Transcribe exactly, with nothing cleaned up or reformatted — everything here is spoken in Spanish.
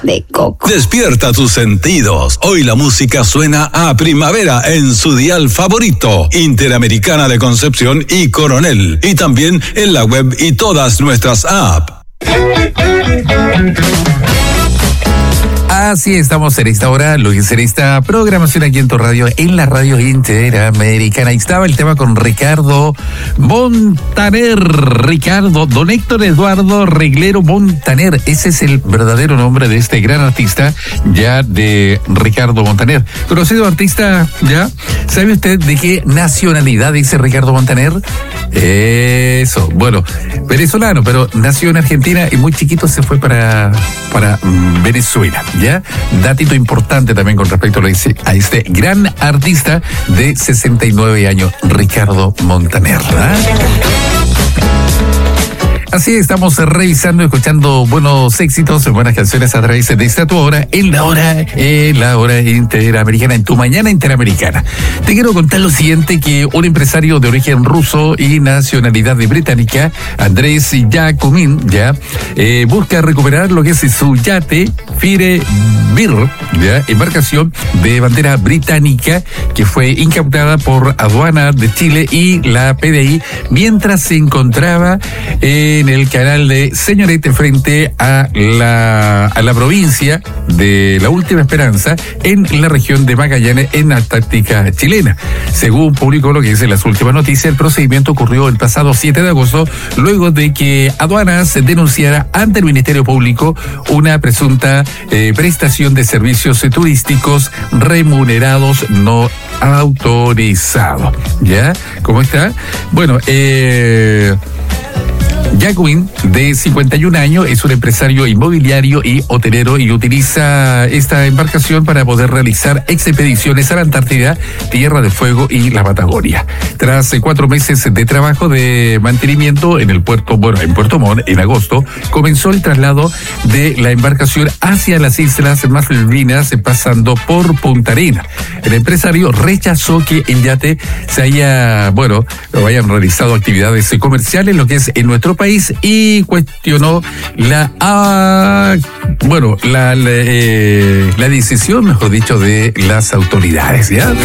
de coco. Despierta tus sentidos. Hoy la música suena a primavera en su dial favorito, Interamericana de Concepción y Coronel. Y también en la web y todas nuestras apps. Así estamos en esta hora, lo que es en esta programación aquí en tu radio, en la radio Interamericana. Ahí estaba el tema con Ricardo Montaner. Ricardo, don Héctor Eduardo Reglero Montaner. Ese es el verdadero nombre de este gran artista, ya de Ricardo Montaner. Conocido artista, ya. ¿Sabe usted de qué nacionalidad dice Ricardo Montaner? Eso, bueno, venezolano, pero nació en Argentina y muy chiquito se fue para, para Venezuela. ¿Ya? Datito importante también con respecto a este gran artista de sesenta y nueve años, Ricardo Montaner. ¿Ah? Así estamos revisando, escuchando buenos éxitos, buenas canciones a través de esta tu hora, en la hora, en la hora interamericana, en tu mañana interamericana. Te quiero contar lo siguiente, que un empresario de origen ruso y nacionalidad británica, Andrés Jacobin, ya, eh, busca recuperar lo que es su yate Fire Bear, ya, embarcación de bandera británica que fue incautada por aduana de Chile y la P D I mientras se encontraba en el canal de Señorete frente a la, a la provincia de La Última Esperanza en la región de Magallanes en la Antártica chilena. Según publicó lo que dice las últimas noticias, el procedimiento ocurrió el pasado siete de agosto luego de que aduanas denunciara ante el Ministerio Público una presunta eh, prestación de servicios turísticos remunerados no autorizados. ¿Ya? ¿Cómo está? Bueno, eh... Jacobin, de cincuenta y un años, es un empresario inmobiliario y hotelero y utiliza esta embarcación para poder realizar expediciones a la Antártida, Tierra de Fuego y la Patagonia. Tras cuatro meses de trabajo de mantenimiento en el puerto, bueno, en Puerto Montt, en agosto, comenzó el traslado de la embarcación hacia las islas Malvinas, pasando por Punta Arenas. El empresario rechazó que el yate se haya, bueno, lo hayan realizado actividades comerciales, lo que es en nuestro país, y cuestionó la ah, bueno la la, eh, la decisión, mejor dicho, de las autoridades, ¿ya?